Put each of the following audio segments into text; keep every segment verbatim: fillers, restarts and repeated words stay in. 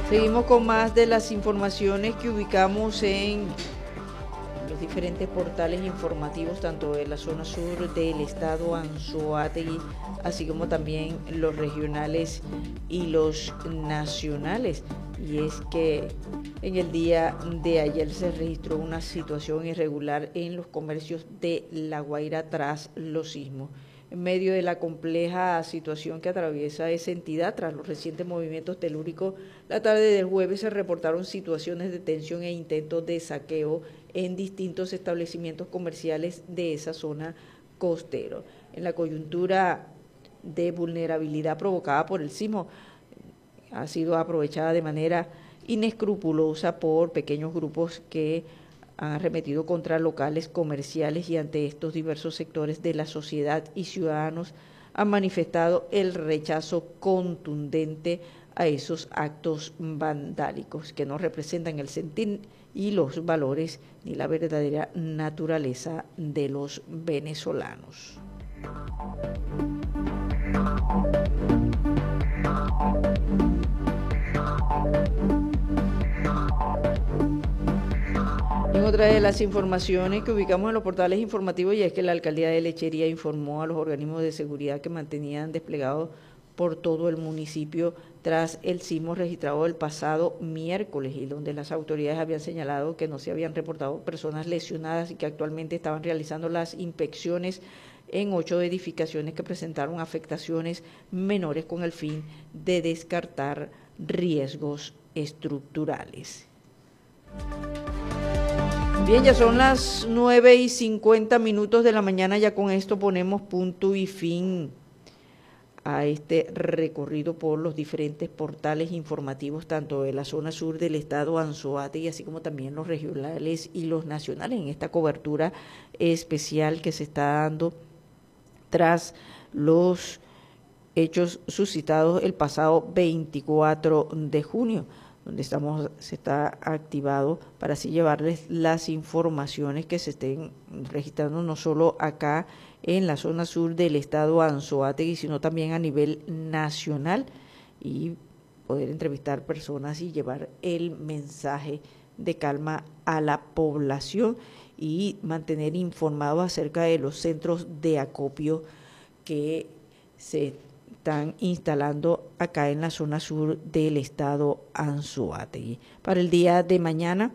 Seguimos con más de las informaciones que ubicamos en los diferentes portales informativos, tanto de la zona sur del estado Anzoátegui, así como también los regionales y los nacionales. Y es que en el día de ayer se registró una situación irregular en los comercios de La Guaira tras los sismos. En medio de la compleja situación que atraviesa esa entidad tras los recientes movimientos telúricos, la tarde del jueves se reportaron situaciones de tensión e intentos de saqueo en distintos establecimientos comerciales de esa zona costera. En la coyuntura de vulnerabilidad provocada por el sismo, ha sido aprovechada de manera inescrupulosa por pequeños grupos que han arremetido contra locales comerciales, y ante estos diversos sectores de la sociedad y ciudadanos han manifestado el rechazo contundente a esos actos vandálicos que no representan el sentir y los valores ni la verdadera naturaleza de los venezolanos. En otra de las informaciones que ubicamos en los portales informativos, y es que la alcaldía de Lechería informó a los organismos de seguridad que mantenían desplegados por todo el municipio tras el sismo registrado el pasado miércoles, y donde las autoridades habían señalado que no se habían reportado personas lesionadas y que actualmente estaban realizando las inspecciones en ocho edificaciones que presentaron afectaciones menores con el fin de descartar riesgos estructurales. Bien, ya son las nueve y cincuenta minutos de la mañana, ya con esto ponemos punto y fin a este recorrido por los diferentes portales informativos, tanto de la zona sur del estado Anzoátegui, así como también los regionales y los nacionales, en esta cobertura especial que se está dando tras los hechos suscitados el pasado veinticuatro de junio. Donde estamos, se está activado para así llevarles las informaciones que se estén registrando no solo acá en la zona sur del estado Anzoátegui, sino también a nivel nacional, y poder entrevistar personas y llevar el mensaje de calma a la población y mantener informados acerca de los centros de acopio que se están instalando acá en la zona sur del estado Anzoátegui. Para el día de mañana,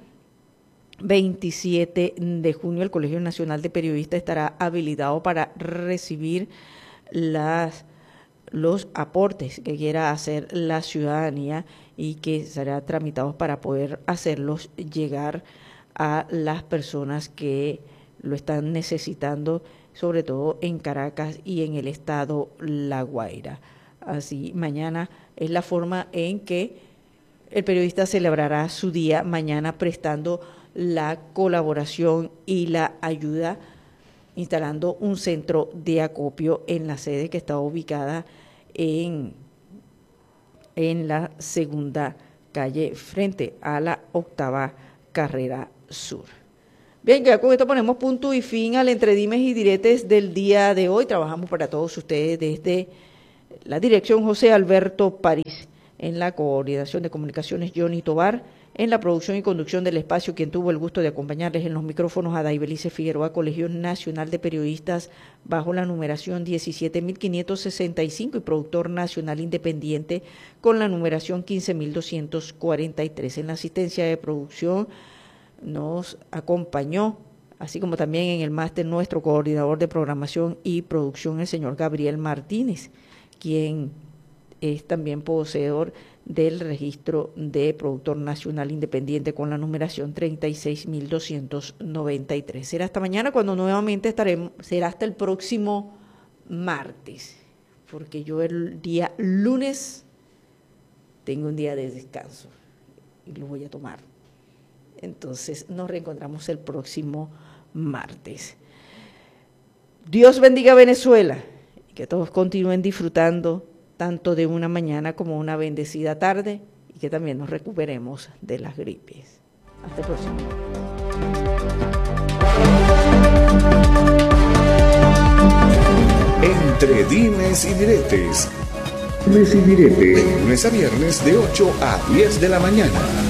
veintisiete de junio, el Colegio Nacional de Periodistas estará habilitado para recibir las, los aportes que quiera hacer la ciudadanía y que serán tramitados para poder hacerlos llegar a las personas que lo están necesitando, sobre todo en Caracas y en el estado La Guaira. Así, mañana es la forma en que el periodista celebrará su día mañana, prestando la colaboración y la ayuda, instalando un centro de acopio en la sede que está ubicada en, en la segunda calle frente a la octava carrera sur. Bien, ya con esto ponemos punto y fin al entredimes y diretes del día de hoy. Trabajamos para todos ustedes desde la dirección José Alberto París, en la coordinación de comunicaciones Johnny Tobar, en la producción y conducción del espacio, quien tuvo el gusto de acompañarles en los micrófonos a Daibelice Figueroa, Colegio Nacional de Periodistas bajo la numeración diecisiete mil quinientos sesenta y cinco, y productor nacional independiente con la numeración quince mil doscientos cuarenta y tres. En la asistencia de producción nos acompañó, así como también en el máster, nuestro coordinador de programación y producción, el señor Gabriel Martínez, quien es también poseedor del registro de productor nacional independiente con la numeración treinta y seis mil doscientos noventa y tres. Será hasta mañana, cuando nuevamente estaremos, será hasta el próximo martes, porque yo el día lunes tengo un día de descanso y lo voy a tomar. Entonces nos reencontramos el próximo martes. Dios bendiga a Venezuela y que todos continúen disfrutando tanto de una mañana como una bendecida tarde, y que también nos recuperemos de las gripes. Hasta el próximo. Entre dimes y diretes, Lunes y Direte, de lunes a viernes de ocho a diez de la mañana.